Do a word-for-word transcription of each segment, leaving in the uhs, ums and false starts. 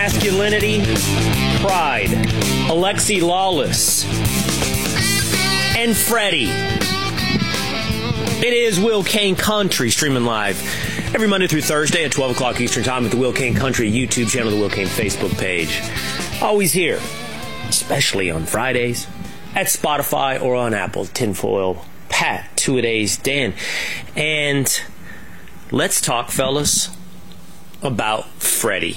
Masculinity, Pride, Alexi Lawless, and Freddie. It is Will Kane Country, streaming live every Monday through Thursday at twelve o'clock Eastern Time at the Will Kane Country YouTube channel, the Will Kane Facebook page. Always here, especially on Fridays, at Spotify or on Apple. Tinfoil Pat, Two-A-Days Dan. And let's talk, fellas, about Freddie.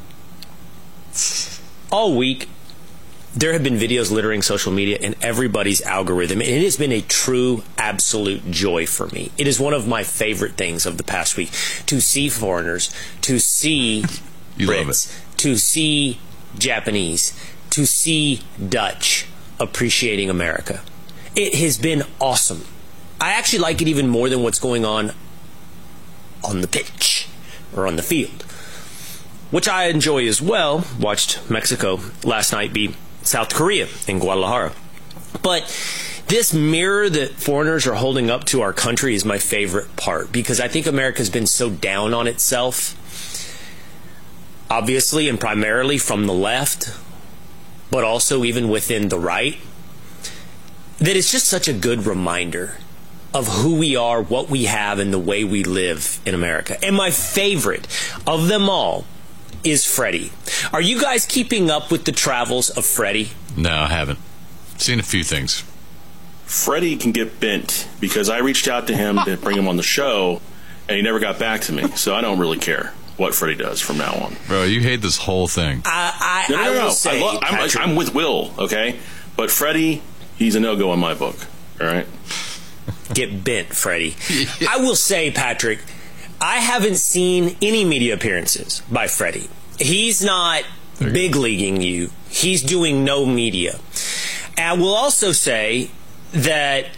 All week, there have been videos littering social media and everybody's algorithm, and it has been a true, absolute joy for me. It is one of my favorite things of the past week, to see foreigners, to see you Brits, to see Japanese, to see Dutch appreciating America. It has been awesome. I actually like it even more than what's going on on the pitch or on the field, which I enjoy as well. Watched Mexico last night beat South Korea in Guadalajara. But this mirror that foreigners are holding up to our country is my favorite part, because I think America's been so down on itself, obviously and primarily from the left, but also even within the right, that it's just such a good reminder of who we are, what we have, and the way we live in America. And my favorite of them all is Freddie. Are you guys keeping up with the travels of Freddie? No, I haven't. Seen a few things. Freddie can get bent, because I reached out to him to bring him on the show, and he never got back to me. So I don't really care what Freddie does from now on. Bro, you hate this whole thing. I, I, no, no, no, I will no. say, I love, I'm, I'm with Will, okay? But Freddie, he's a no-go in my book, all right? Get bent, Freddie. I will say, Patrick, I haven't seen any media appearances by Freddie. He's not big leaguing you. He's doing no media. And I will also say that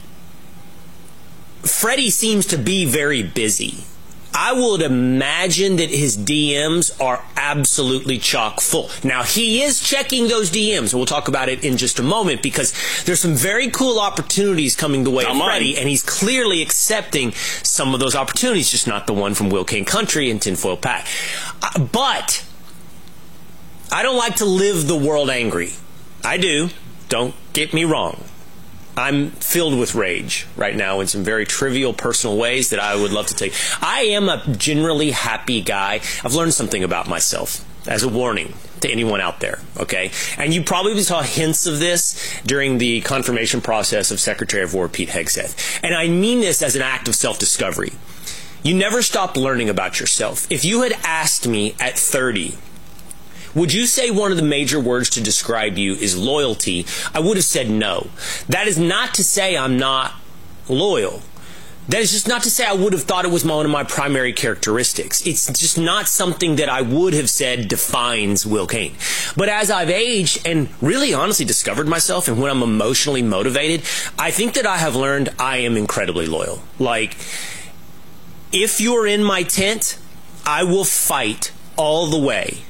Freddie seems to be very busy. I would imagine that his D Ms are absolutely chock full. Now, he is checking those D Ms. We'll talk about it in just a moment, because there's some very cool opportunities coming the way of Freddie, and he's clearly accepting some of those opportunities, just not the one from Will Kane Country and Tinfoil Pat. Uh, but I don't like to live the world angry. I do. Don't get me wrong. I'm filled with rage right now in some very trivial personal ways that I would love to take. I am a generally happy guy. I've learned something about myself as a warning to anyone out there, okay? And you probably saw hints of this during the confirmation process of Secretary of War Pete Hegseth. And I mean this as an act of self-discovery. You never stop learning about yourself. If you had asked me at thirty, would you say one of the major words to describe you is loyalty, I would have said no. That is not to say I'm not loyal. That is just not to say I would have thought it was one of my primary characteristics. It's just not something that I would have said defines Will Kane. But as I've aged and really honestly discovered myself, and when I'm emotionally motivated, I think that I have learned I am incredibly loyal. Like, if you're in my tent, I will fight all the way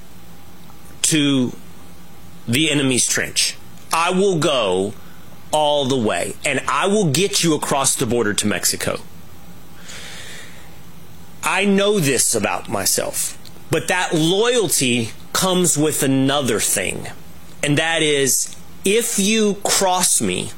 to the enemy's trench. I will go all the way, and I will get you across the border to Mexico. I know this about myself, but that loyalty comes with another thing, and that is, if you cross me,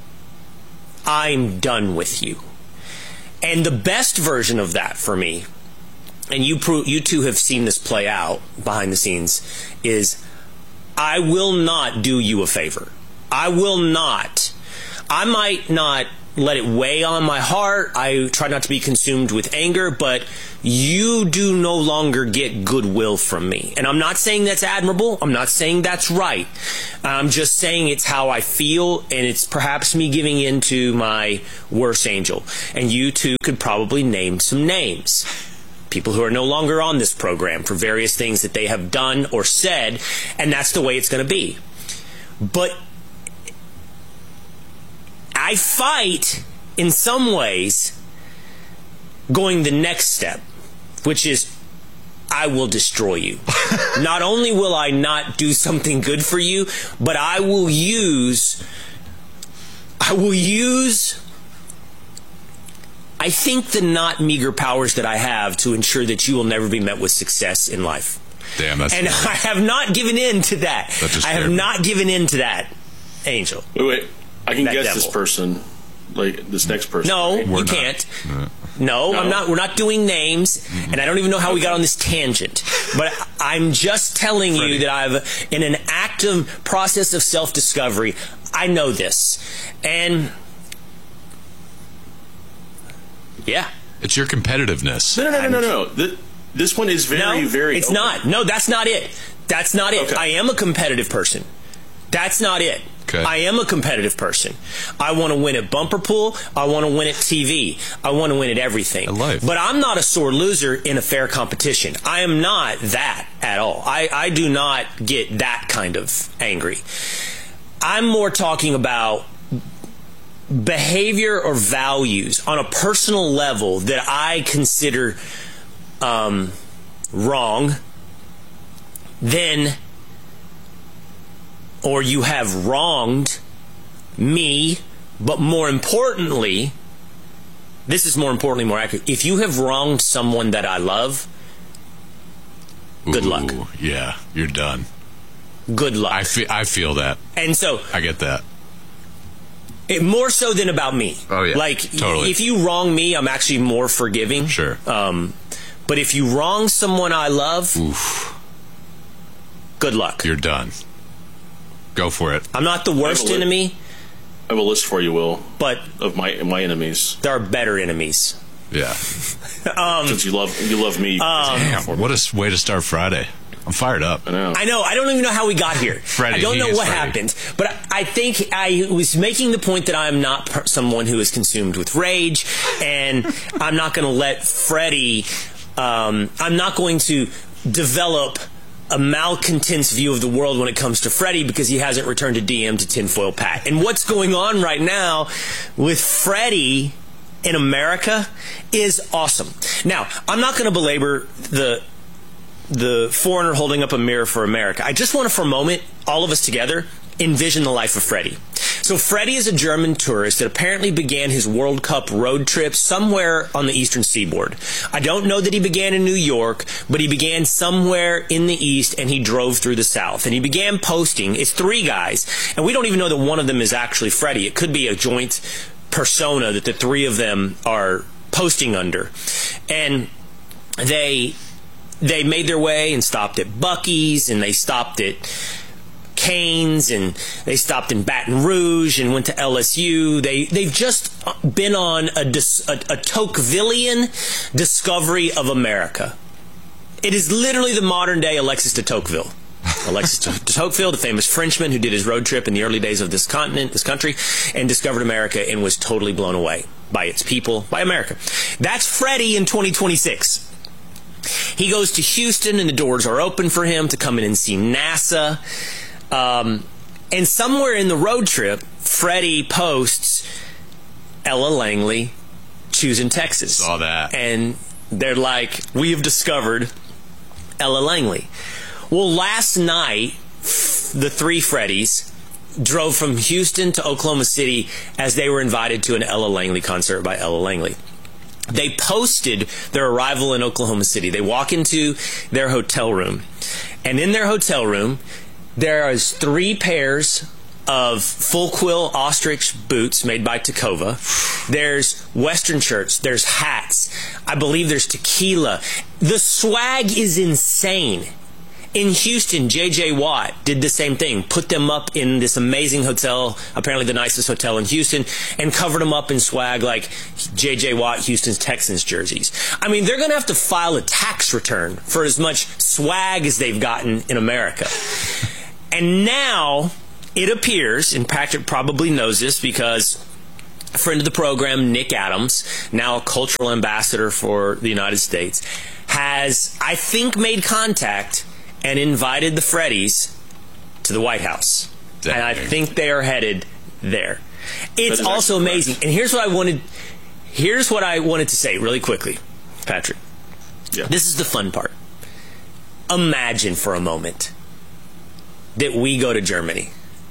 I'm done with you. And the best version of that for me, and you pro- you two have seen this play out behind the scenes, is I will not do you a favor. I will not. I might not let it weigh on my heart. I try not to be consumed with anger, but you do no longer get goodwill from me. And I'm not saying that's admirable. I'm not saying that's right. I'm just saying it's how I feel, and it's perhaps me giving in to my worst angel. And you two could probably name some names. People who are no longer on this program for various things that they have done or said, and that's the way it's going to be. But I fight, in some ways, going the next step, which is I will destroy you. Not only will I not do something good for you, but I will use, I will use I think the not meager powers that I have to ensure that you will never be met with success in life. Damn, that's and funny. I have not given in to that. That just I have scared me. not given in to that, Angel. Wait, wait. I can That guess devil. this person, like this next person. No, right? you not. can't. Uh, No, No? I'm not. We're not doing names, Mm-hmm. and I don't even know how we got on this tangent. But I'm just telling Freddie. you that I've, in an active process of self-discovery, I know this, and yeah. It's your competitiveness. No, no, no, no, no, no. Th- This one is very, No, very. it's open. not. No, that's not it. That's not it. Okay. I am a competitive person. That's not it. Okay. I am a competitive person. I want to win at bumper pool. I want to win at T V. I want to win at everything. At life. But I'm not a sore loser in a fair competition. I am not that at all. I, I do not get that kind of angry. I'm more talking about behavior or values on a personal level that I consider um, wrong, then, or you have wronged me, but more importantly, this is more importantly more accurate. If you have wronged someone that I love, good Ooh, luck. Yeah, you're done. Good luck. I feel, I feel that. And so, I get that. it, more so than about me. Oh, yeah. Like, Totally. if you wrong me, I'm actually more forgiving. Sure. Um, but if you wrong someone I love, Oof, good luck. you're done. Go for it. I'm not the worst li- enemy, I have a list for you, Will, but of my my enemies. there are better enemies. Yeah. Since you love you love me. Um, Damn, what a s- way to start Friday. I'm fired up. I know. I know. I don't even know how we got here. Freddie, I don't he know is what Freddie. happened. But I I think I was making the point that I'm not per- someone who is consumed with rage, and I'm not going to let Freddie. Um, I'm not going to develop a malcontent's view of the world when it comes to Freddie because he hasn't returned a D M to Tinfoil Pat. And what's going on right now with Freddie in America is awesome. Now, I'm not going to belabor the the foreigner holding up a mirror for America. I just want to, for a moment, all of us together, envision the life of Freddie. So Freddie is a German tourist that apparently began his World Cup road trip somewhere on the eastern seaboard. I don't know that he began in New York, but he began somewhere in the east and he drove through the south. And he began posting. It's three guys, and we don't even know that one of them is actually Freddie. It could be a joint persona that the three of them are posting under. And they they made their way and stopped at Buc-ee's, and they stopped at Canes, and they stopped in Baton Rouge and went to L S U. They, they've just been on a, dis, a, a Tocquevillian discovery of America. It is literally the modern-day Alexis de Tocqueville. Alexis de Tocqueville, the famous Frenchman who did his road trip in the early days of this continent, this country, and discovered America and was totally blown away by its people, by America. That's Freddie in twenty twenty-six. He goes to Houston, and the doors are open for him to come in and see NASA. Um, and somewhere in the road trip, Freddie posts Ella Langley choosing Texas. Saw that. And they're like, we have discovered Ella Langley. Well, last night, the three Freddies drove from Houston to Oklahoma City as they were invited to an Ella Langley concert by Ella Langley. They posted their arrival in Oklahoma City. They walk into their hotel room, and in their hotel room, there is three pairs of full quill ostrich boots made by Tacova. There's Western shirts. There's hats. I believe there's tequila. The swag is insane. In Houston, J J Watt did the same thing. Put them up in this amazing hotel, apparently the nicest hotel in Houston, and covered them up in swag like J J Watt, Houston's Texans jerseys. I mean, they're going to have to file a tax return for as much swag as they've gotten in America. And now it appears, and Patrick probably knows this because a friend of the program, Nick Adams, now a cultural ambassador for the United States, has, I think, made contact and invited the Freddies to the White House. Dang. And I think they are headed there. It's is also actually amazing. correct. And here's what I wanted here's what I wanted to say really quickly, Patrick. Yeah. This is the fun part. Imagine for a moment that we go to Germany.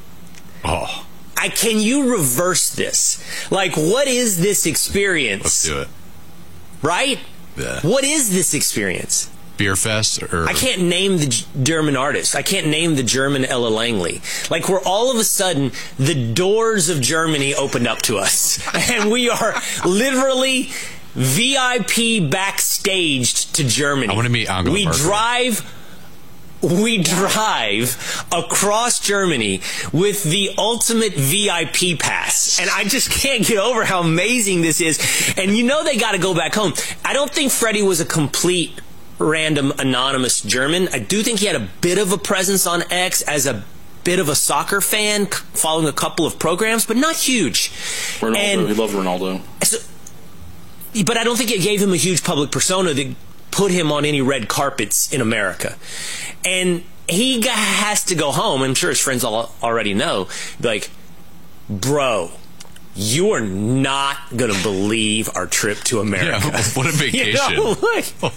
Oh, I can you reverse this? Like, what is this experience? let's do it. Right? Yeah. What is this experience? beer fest? Or I can't name the G- German artist. I can't name the German Ella Langley. Like, where all of a sudden the doors of Germany opened up to us, and we are literally V I P backstage to Germany. I want to meet Angela We Merkel. drive. We drive across Germany with the ultimate V I P pass. And I just can't get over how amazing this is. And you know they got to go back home. I don't think Freddie was a complete random anonymous German. I do think he had a bit of a presence on X as a bit of a soccer fan, following a couple of programs, but not huge. Ronaldo, And he loved Ronaldo. so, but I don't think it gave him a huge public persona that put him on any red carpets in America. And he g- has to go home. I'm sure his friends all already know. Be like, bro, you are not going to believe our trip to America. Yeah, what a vacation. You know, like,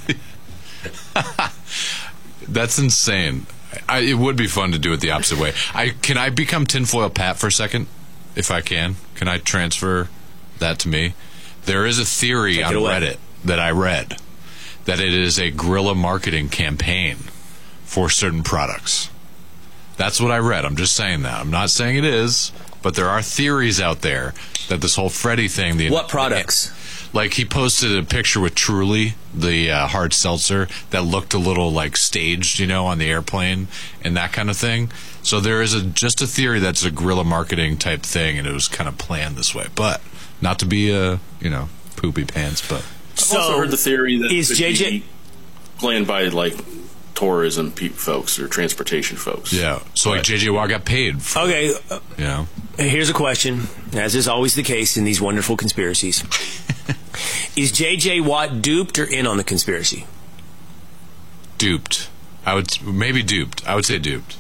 That's insane. I, it would be fun to do it the opposite way. I Can I become Tinfoil Pat for a second? If I can. Can I transfer that to me? There is a theory Take on it away. Reddit that I read that it is a guerrilla marketing campaign for certain products. That's what I read. I'm just saying that. I'm not saying it is, but there are theories out there that this whole Freddie thing... The, what products? Like, he posted a picture with Truly, the uh, hard seltzer, that looked a little, like, staged, you know, on the airplane and that kind of thing. So there is a just a theory that's a guerrilla marketing type thing, and it was kind of planned this way. But not to be, a, you know, poopy pants, but... I've So, also heard the theory that is it J J be planned by, like, tourism pe- folks or transportation folks. Yeah. So, like, Right. J J Watt got paid for, Okay, uh, you know. here's a question, as is always the case in these wonderful conspiracies. Is J J Watt duped or in on the conspiracy? Duped. I would... Maybe duped. I would say duped.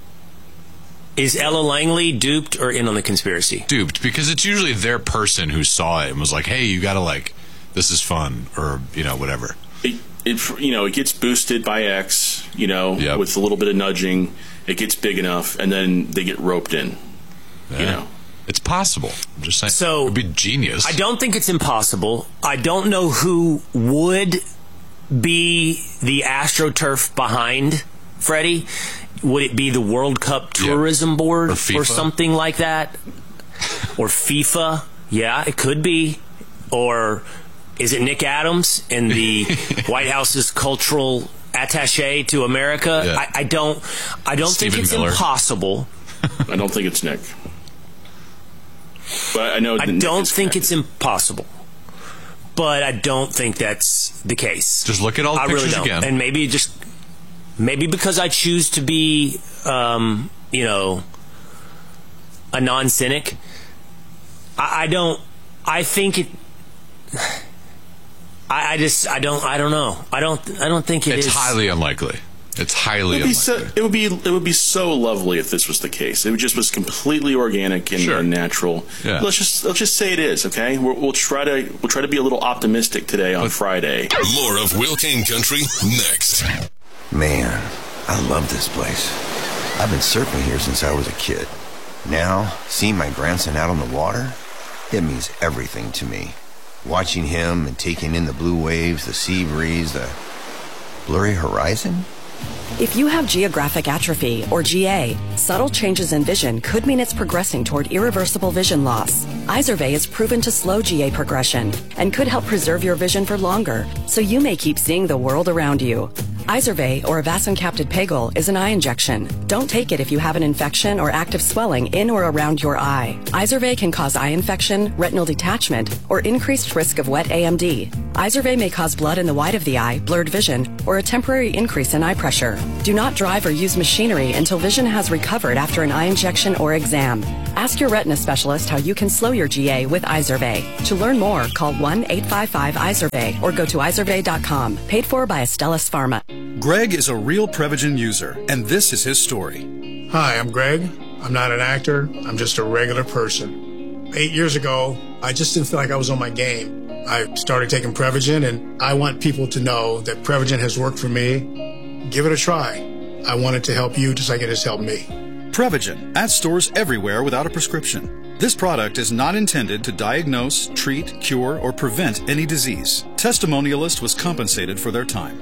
Is Ella Langley duped or in on the conspiracy? Duped. Because it's usually their person who saw it and was like, hey, you gotta, like... This is fun, or, you know, whatever. It, it, you know, it gets boosted by X, you know, Yep. with a little bit of nudging. It gets big enough, and then they get roped in, Yeah. you know. It's possible. I'm just saying. So, it would be genius. I don't think it's impossible. I don't know who would be the AstroTurf behind Freddie. Would it be the World Cup Tourism Yeah. Board Or or, FIFA. something like that? Or FIFA? Yeah, it could be. Or is it Nick Adams and the White House's cultural attaché to America? Yeah. I, I don't. I don't Stephen think it's Miller. impossible. I don't think it's Nick. But I know I that Nick don't is think connected. it's impossible. But I don't think that's the case. Just look at all the I really pictures don't. again. And maybe just maybe because I choose to be, um, you know, a non-cynic. I, I don't. I think it. I, I just. I don't. I don't know. I don't. I don't think it it's is. highly unlikely. It's highly It would, be so, unlikely. it would be it would be so lovely if this was the case. It just was completely organic and, Sure. and natural. Yeah. Let's just let's just say it is. Okay, we'll, we'll try to we'll try to be a little optimistic today on Friday. More of Will Kane Country next. Man, I love this place. I've been surfing here since I was a kid. Now, seeing my grandson out on the water, it means everything to me. Watching him and taking in the blue waves, the sea breeze, the blurry horizon. If you have geographic atrophy, or G A, subtle changes in vision could mean it's progressing toward irreversible vision loss. Izervay is proven to slow G A progression and could help preserve your vision for longer, so you may keep seeing the world around you. Izervay, or avacincaptad pegol, is an eye injection. Don't take it if you have an infection or active swelling in or around your eye. Izervay can cause eye infection, retinal detachment, or increased risk of wet A M D. Izervay may cause blood in the white of the eye, blurred vision, or a temporary increase in eye pressure. Do not drive or use machinery until vision has recovered after an eye injection or exam. Ask your retina specialist how you can slow your G A with Izervay. To learn more, call one eight five five Izervay or go to izervay dot com. Paid for by Astellas Pharma. Greg is a real Prevagen user, and this is his story. Hi, I'm Greg. I'm not an actor. I'm just a regular person. Eight years ago, I just didn't feel like I was on my game. I started taking Prevagen, and I want people to know that Prevagen has worked for me. Give it a try. I want it to help you just like it has helped me. Prevagen, at stores everywhere without a prescription. This product is not intended to diagnose, treat, cure, or prevent any disease. Testimonialist was compensated for their time.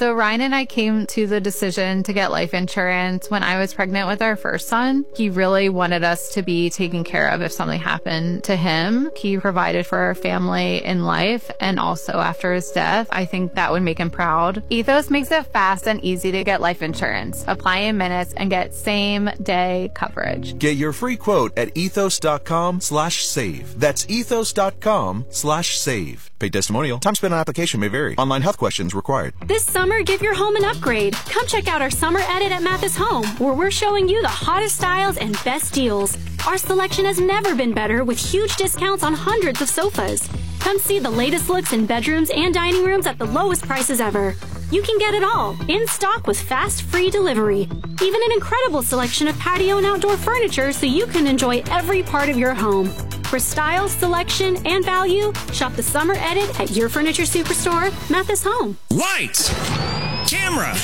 So Ryan and I came to the decision to get life insurance when I was pregnant with our first son. He really wanted us to be taken care of if something happened to him. He provided for our family in life and also after his death. I think that would make him proud. Ethos makes it fast and easy to get life insurance. Apply in minutes and get same day coverage. Get your free quote at ethos.com slash save. That's ethos.com slash save. Paid testimonial. Time spent on application may vary. Online health questions required. This summer, give your home an upgrade. Come check out our summer edit at Mathis Home, where we're showing you the hottest styles and best deals. Our selection has never been better with huge discounts on hundreds of sofas. Come see the latest looks in bedrooms and dining rooms at the lowest prices ever. You can get it all in stock with fast, free delivery. Even an incredible selection of patio and outdoor furniture so you can enjoy every part of your home. For style, selection, and value, shop the summer edit at your furniture superstore, Mathis Home. Lights, camera,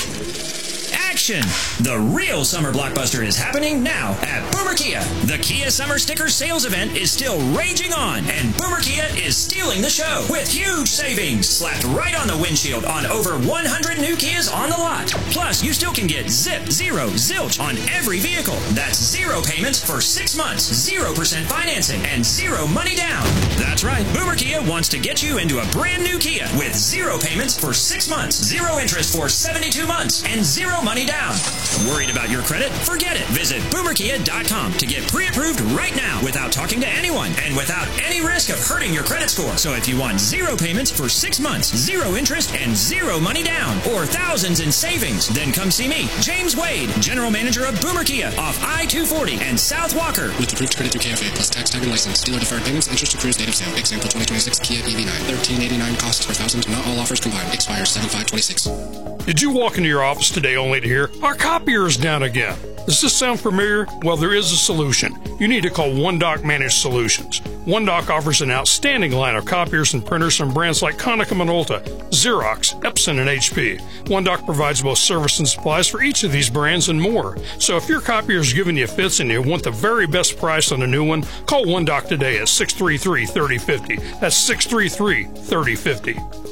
action. The real summer blockbuster is happening now at Boomer Kia. The Kia Summer Sticker Sales Event is still raging on, and Boomer Kia is stealing the show with huge savings slapped right on the windshield on over one hundred new Kias on the lot. Plus, you still can get zip, zero, zilch on every vehicle. That's zero payments for six months, zero percent financing, and zero money down. That's right, Boomer Kia wants to get you into a brand new Kia with zero payments for six months, zero interest for seventy-two months, and zero money down. Worried about your credit? Forget it. Visit boomer kia dot com to get pre-approved right now without talking to anyone and without any risk of hurting your credit score. So if you want zero payments for six months, zero interest, and zero money down, or thousands in savings, then come see me, James Wade, General Manager of Boomer Kia off I two forty and South Walker. With approved credit through K F A plus tax, tag, and license. Dealer deferred payments, interest accrues date of sale. Example twenty twenty-six Kia E V nine. thirteen eighty-nine costs per thousand. Not all offers combined. Expires seven five twenty-six. Did you walk into your office today only to hear, our copier is down again? Does this sound familiar? Well, there is a solution. You need to call OneDoc Managed Solutions. OneDoc offers an outstanding line of copiers and printers from brands like Konica Minolta, Xerox, Epson, and H P. OneDoc provides both service and supplies for each of these brands and more. So if your copier is giving you fits and you want the very best price on a new one, call OneDoc today at six three three, three oh five oh. That's six three three, three oh five oh.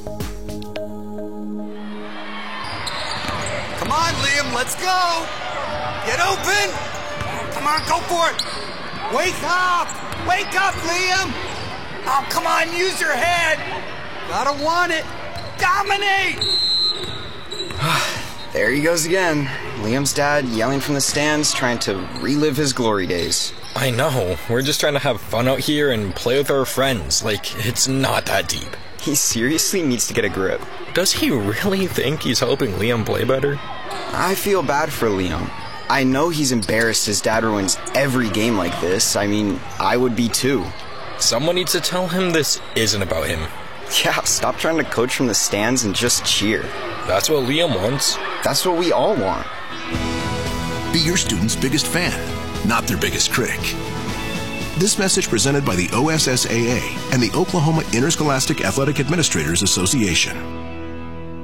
Come on, Liam, let's go! Get open! Come on, go for it! Wake up! Wake up, Liam! Oh, come on, use your head! Gotta want it! Dominate! There he goes again. Liam's dad yelling from the stands, trying to relive his glory days. I know. We're just trying to have fun out here and play with our friends. Like, it's not that deep. He seriously needs to get a grip. Does he really think he's helping Liam play better? I feel bad for Liam. I know he's embarrassed his dad ruins every game like this. I mean, I would be too. Someone needs to tell him this isn't about him. Yeah, stop trying to coach from the stands and just cheer. That's what Liam wants. That's what we all want. Be your student's biggest fan, not their biggest critic. This message presented by the O S S A A and the Oklahoma Interscholastic Athletic Administrators Association.